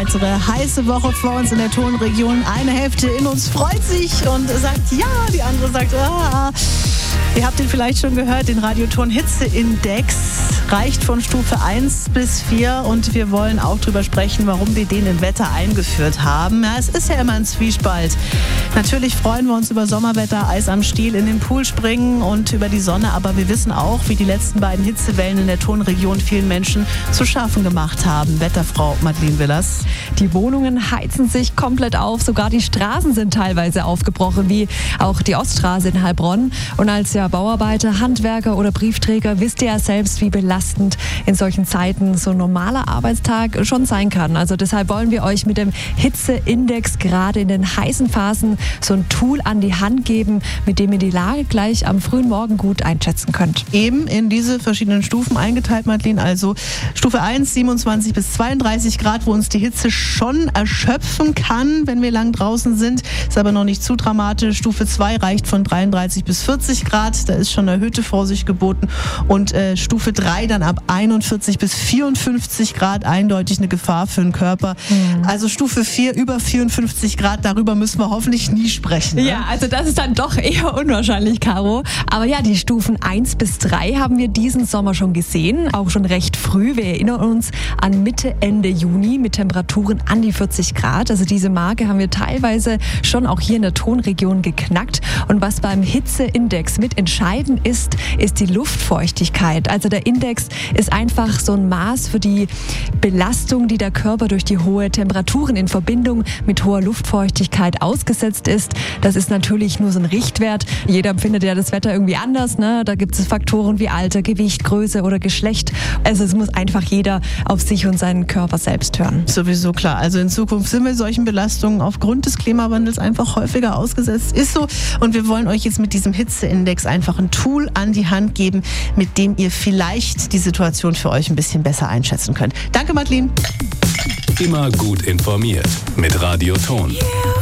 weitere heiße Woche vor uns in der Tonregion. Eine Hälfte in uns freut sich und sagt ja, die andere sagt Ihr habt ihn vielleicht schon gehört, den Radioton-Hitzeindex reicht von Stufe 1 bis 4 und wir wollen auch drüber sprechen, warum wir den im Wetter eingeführt haben. Ja, es ist ja immer ein Zwiespalt. Natürlich freuen wir uns über Sommerwetter, Eis am Stiel, in den Pool springen und über die Sonne, aber wir wissen auch, wie die letzten beiden Hitzewellen in der Tonregion vielen Menschen zu schaffen gemacht haben. Wetterfrau Madeleine Willers. Die Wohnungen heizen sich komplett auf, sogar die Straßen sind teilweise aufgebrochen, wie auch die Oststraße in Heilbronn. Und als Bauarbeiter, Handwerker oder Briefträger wisst ihr ja selbst, wie belastend in solchen Zeiten so ein normaler Arbeitstag schon sein kann. Also deshalb wollen wir euch mit dem Hitzeindex gerade in den heißen Phasen so ein Tool an die Hand geben, mit dem ihr die Lage gleich am frühen Morgen gut einschätzen könnt. Eben in diese verschiedenen Stufen eingeteilt, Madeleine. Also Stufe 1, 27 bis 32 Grad, wo uns die Hitze schon erschöpfen kann, wenn wir lang draußen sind. Ist aber noch nicht zu dramatisch. Stufe 2 reicht von 33 bis 40 Grad. Da ist schon erhöhte Vorsicht geboten. Und Stufe 3 dann ab 41 bis 54 Grad eindeutig eine Gefahr für den Körper. Also Stufe 4 über 54 Grad, darüber müssen wir hoffentlich nie sprechen. Ne? Ja, also das ist dann doch eher unwahrscheinlich, Caro. Aber ja, die Stufen 1 bis 3 haben wir diesen Sommer schon gesehen, auch schon recht früh. Wir erinnern uns an Mitte, Ende Juni mit Temperaturen an die 40 Grad. Also diese Marke haben wir teilweise schon auch hier in der Tonregion geknackt. Und was beim Hitzeindex mit entscheidend ist die Luftfeuchtigkeit. Also der Index ist einfach so ein Maß für die Belastung, die der Körper durch die hohe Temperaturen in Verbindung mit hoher Luftfeuchtigkeit ausgesetzt ist. Das ist natürlich nur so ein Richtwert. Jeder empfindet ja das Wetter irgendwie anders, ne? Da gibt es Faktoren wie Alter, Gewicht, Größe oder Geschlecht. Also es muss einfach jeder auf sich und seinen Körper selbst hören. Sowieso klar. Also in Zukunft sind wir solchen Belastungen aufgrund des Klimawandels einfach häufiger ausgesetzt. Ist so. Und wir wollen euch jetzt mit diesem Hitzeindex einfach ein Tool an die Hand geben, mit dem ihr vielleicht die Situation für euch ein bisschen besser einschätzen könnt. Danke, Madeleine. Immer gut informiert mit Radio Ton.